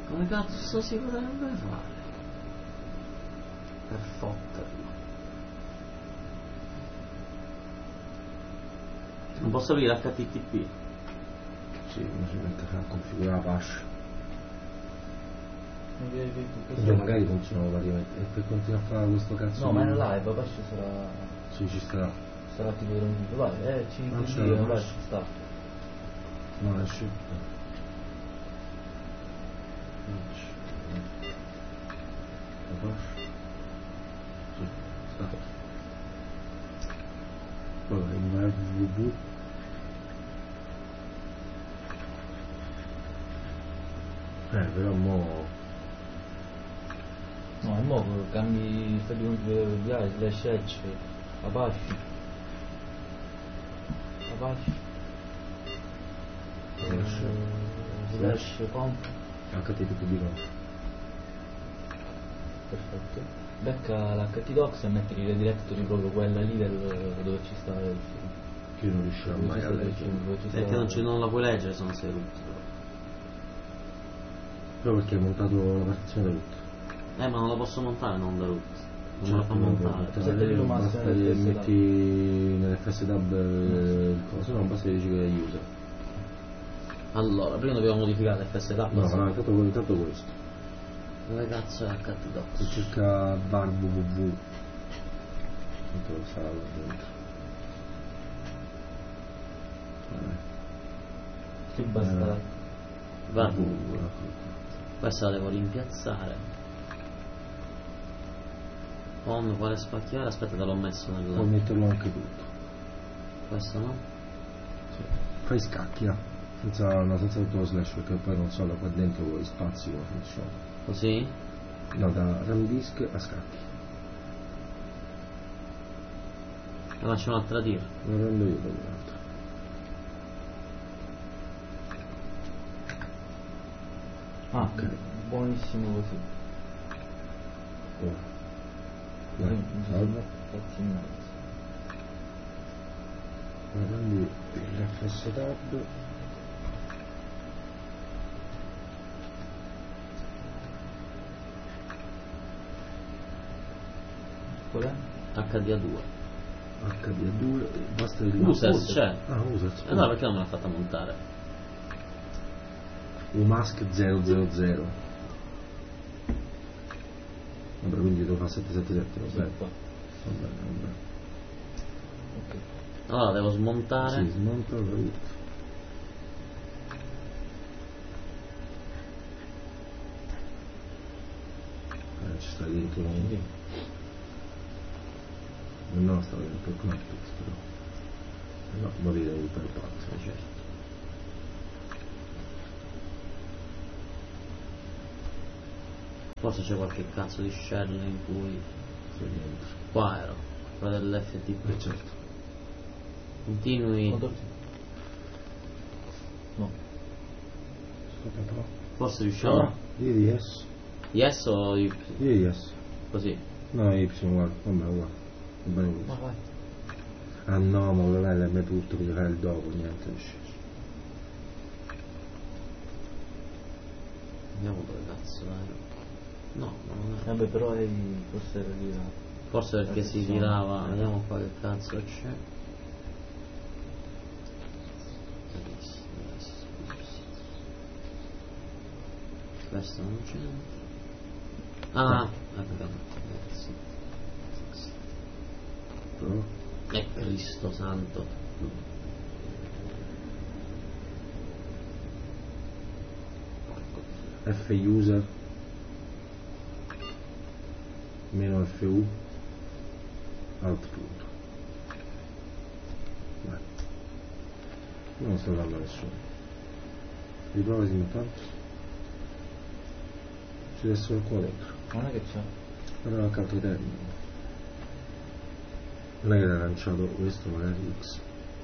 Come cazzo si potrebbe fare per fotterlo? Non posso aprire HTTP? Sì, uno si mette a configurare la pasce. Magari funziona automaticamente. E per continuare a fare questo cazzo. No, ma è una live, pasce sarà. Sì, ci sarà. Sarà tipo tranquillo. Vai, ci Non c'è dico, la vai, pasce. ci sta. No, è scelta. La pasce. Sì, sta. Poi il www. Però mo. No, mo cambi stati confidenziali, slash edge, Apache. Slash comp. HTTP. Perfetto. Becca l'HTDocs e metti il directory proprio quella lì dove ci sta il Che non riuscirà mai a leggere. Perché non la puoi leggere se non sei root. Però perché hai montato la partizione da root. Ma non la posso montare non da root. Non me la fa montare. Basta che metti nell'FSDAB il coso, no, basta che dici che è user. Allora, prima dobbiamo modificare l'FSDAP. No, no, intanto questo. Dove cazzo è HTDocs? Se cerca var www. Tanto lo sarà là dentro. Che basta. var www. Questa la devo rimpiazzare. On quale spacchiare? Aspetta che l'ho messo nel. Puoi metterlo anche tutto. Questo no? Sì. Fai scacchi, senza tutto lo slash, perché poi non so da qua dentro con gli spazi come funziona. Così? No, da RAM disk a scacchi. Ne faccio un'altra tira. Lo prendo io dopo l'altro. Ah, ok. Buonissimo così. Dai, salva. Pezzi in mezzo. Prendi l'FSDAB. Qual è? HDA2. HDA2, basta il Users c'è. Ah, Users. Allora perché non me l'ha fatta montare? UMask 000. Vabbè, quindi devo fare 777, va bene. Va bene. Ok. Allora devo smontare. Sì, smonta la root. Ci sta dentro un... No, stava dentro il Connectix però. No, ma vedi per pazzo, certo. Forse c'è qualche cazzo di shell in cui. Sta dentro. Qua ero. Quella dell'FTP. Certo. Continui. No. Aspetta un po'. Forse riusciamo. Ah, yes. Yes o Y? Yes. Così. No, Y uguale, vabbè uguale. Va bene Ma così. vai. Ah no, ma quello là è l'M tutto, bisogna fare il dopo, niente è sceso. Vediamo dove cazzo è. No, non è. Vabbè, però forse era lì. Forse perché si tirava. Vediamo qua che cazzo c'è. Questo non c'è. Ah, cazzo. Però Cristo santo. F-user meno FU output. Vai. Non sto dando a nessuno. Riprova intanto. Ci deve essere qualcuno dentro. Non è che c'è. Però accanto termine. Non è che l'ha lanciato questo, magari X.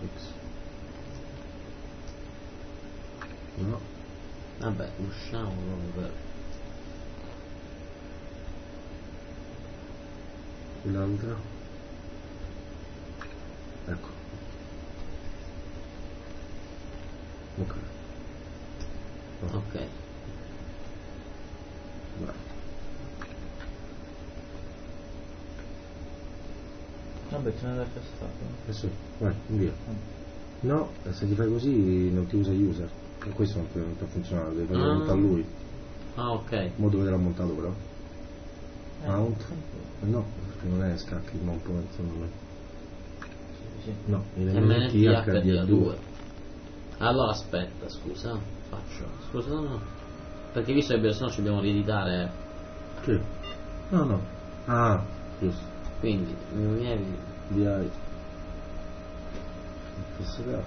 No. Vabbè, usciamo proprio per. L'altra. Ecco. Ok. Ok. Vabbè, ce n'è da cassato. Sì, vai, via. No, se ti fai così non ti usa user. E questo non sta funzionando, devi farlo montare lui. Ah, ok. Mo dove l'ha montato però? Mount? No, perché non è scacchi il mount point secondo me. Sì. No, in MNT HDA2. HDA2. Allora aspetta, scusa, faccio. Scusa, no. Perché visto che se no ci dobbiamo rieditare. Che? No. Ah, giusto. Quindi, miei. VI. FSK.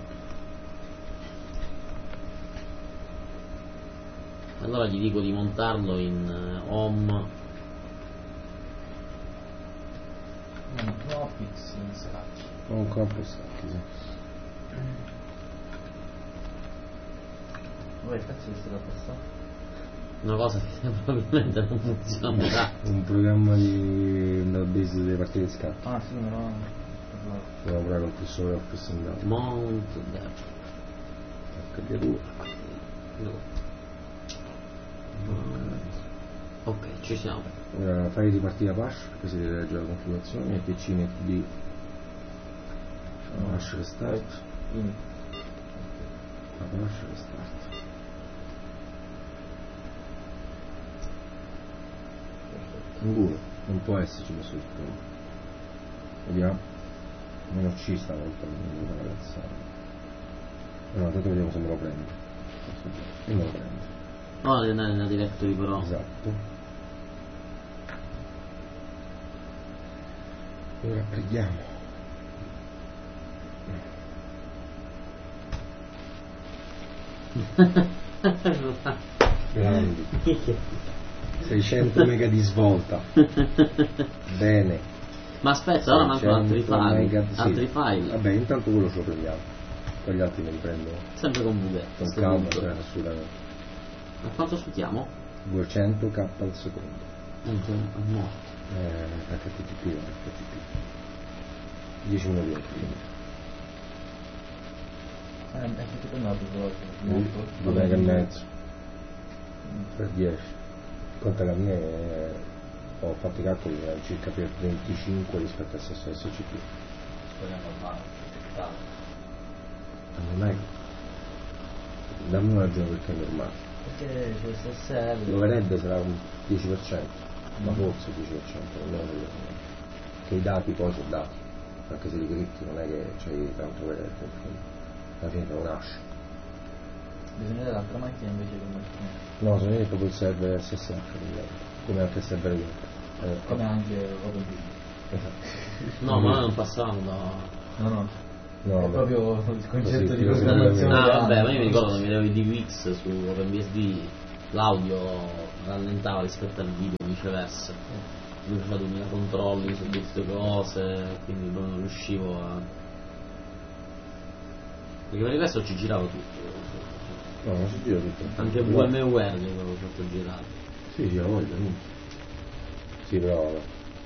Allora gli dico di montarlo in home. No, pix in scacchi. Un corpo scacchi, sì. Vabbè, cazzo è stato passato? Una cosa che probabilmente non funzionerà. Un programma di database delle partite di scacchi. Ah, sì, no. Dobbiamo provare con compressore Office and Down. Mount there. HDA2. Ok, ci siamo. Ora fai ripartire la Bash, perché si deve leggere la configurazione, e PC NetD Bash restart. La Bash restart. Sicuro, non può esserci questo display. Vediamo. Meno C stavolta, non ragazza. No, tanto vediamo se me lo prende. E me lo prende. No, nella directory però. Esatto. Ora preghiamo. Grandi. 600 mega di svolta. Bene. Ma aspetta, ora mancano altri 600 mega, file. sì. Altri file. Vabbè, intanto quello ce lo prendiamo. Poi gli altri me li prendo Sempre con Bugatti. con calma, assolutamente. Ma quanto aspettiamo? 200k al secondo. No. HTTP o HTTP. 10 minuti al primo. È tutto andato proprio. 2 mega e mezzo per 10. Conta che a me ho fatto i calcoli circa per 25 rispetto al stesso SCP. Quella è normale. Non è. Dammi una ragione perché è normale. Perché c'è SSL. L'overhead sarà un 10%, ma forse 10%, non è che i dati poi sono dati, anche se li cripti non è che c'hai tanto overhead, alla fine te lo nasce. Bisogna vedere l'altra macchina invece che No, secondo me è proprio il server SSH, come anche il server link. come anche OpenVID. Esatto. No, ma noi non passavamo da. No. No, È beh. proprio il concetto Così, di così, programmazione. Ah, vabbè, reale. ma io mi ricordo che mi avevo i DVX su OpenBSD, l'audio rallentava rispetto al video, viceversa. Io facevo 2000 controlli su queste cose, quindi non riuscivo a. Perché per il resto ci girava tutto. No, non si gira tutto. Anche VMware li avevo fatto girare. Sì, sì, la voglia. Sì, però vabbè.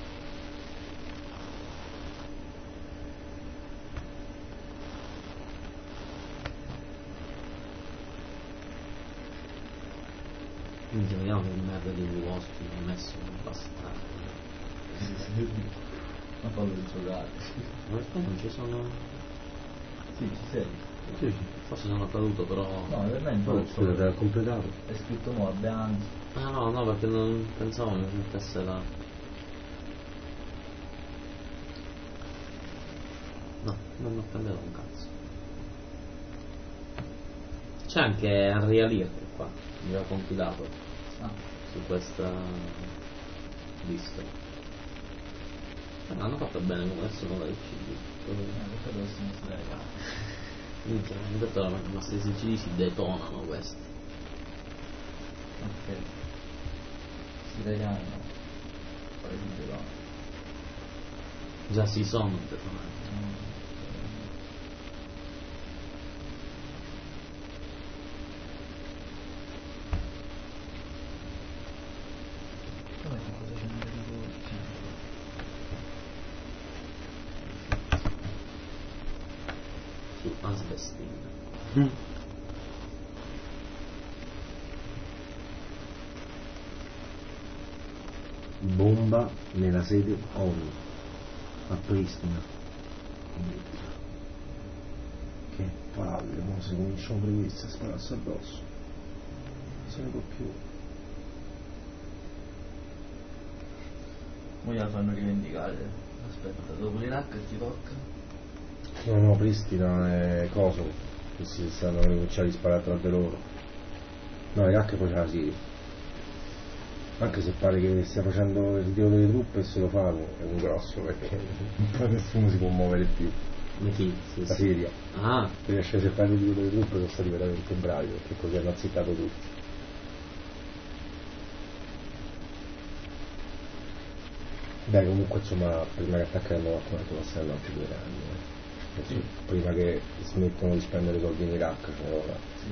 Quindi vediamo che merda di vostri ho messo abbastanza. Non parlo di giocare. Ma perché non ci sono. Sì, ci sei. Sì, sì. Forse sono caduto però. No, per me è Vabbè, scusa, te l'ha completato. è scritto mod anzi. Ah no, perché non pensavo mi mettesse la. No, non ho cambiato un cazzo. C'è anche Unreal Engine qua, mi aveva compilato su questa lista. Hanno fatto bene come adesso non la CD. Questo deve essere installato. Minchia, mi ha detto la Master CD si detonano questi. Ok. Si italiano. Poi si detona. Già si sono detonati. Come che cosa c'è nel Su Asbestin. Bomba nella sede ONU a Pristina. Che palle, mo se cominciamo previsti a spararsi addosso. Non se ne può più. Mo gliela fanno rivendicare. Aspetta, dopo l'Iraq ti tocca? No, Pristina e Kosovo. Questi stanno cominciando a sparare tra di loro. No, Iraq poi c'è la Siria. Anche se pare che stia facendo il ritiro delle truppe e se lo fa è un grosso perché poi nessuno si può muovere più. Ma chi? Sì, La sì. Siria. Ah, Riesce a fare il ritiro delle truppe sono stati veramente bravi perché così hanno azzeccato tutti. Beh, comunque insomma prima che attaccheranno qualcuno altro passeranno altri 2 anni. Prima che smettono di spendere soldi in Iraq, cioè ora. Sì.